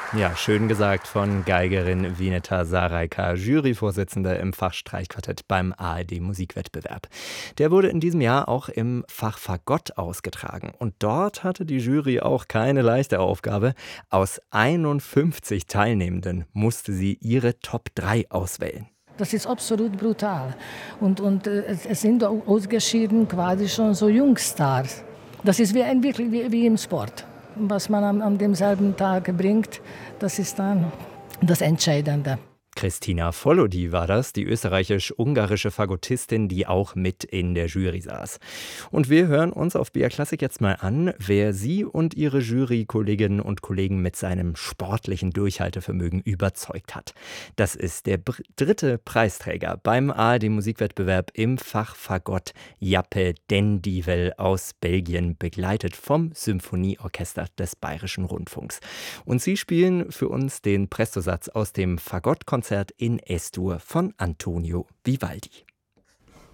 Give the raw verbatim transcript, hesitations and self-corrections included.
Ja, schön gesagt von Geigerin Vineta Sarajka, Juryvorsitzende im Fachstreichquartett beim A R D-Musikwettbewerb. Der wurde in diesem Jahr auch im Fach Fagott ausgetragen. Und dort hatte die Jury auch keine leichte Aufgabe. Aus einundfünfzig Teilnehmenden musste sie ihre Top drei auswählen. Das ist absolut brutal. Und, und äh, es es sind au- ausgeschieden quasi schon so Jungstars. Das ist wie, ein, wirklich wie, wie im Sport. Was man am, an demselben Tag bringt, das ist dann das Entscheidende. Christina Follody war das, die österreichisch-ungarische Fagottistin, die auch mit in der Jury saß. Und wir hören uns auf B R Klassik jetzt mal an, wer sie und ihre Jurykolleginnen und Kollegen mit seinem sportlichen Durchhaltevermögen überzeugt hat. Das ist der br- dritte Preisträger beim A R D-Musikwettbewerb im Fach Fagott, Jappe Dendivel aus Belgien, begleitet vom Symphonieorchester des Bayerischen Rundfunks. Und sie spielen für uns den Prestosatz aus dem Fagottkonzert in Es-Dur von Antonio Vivaldi.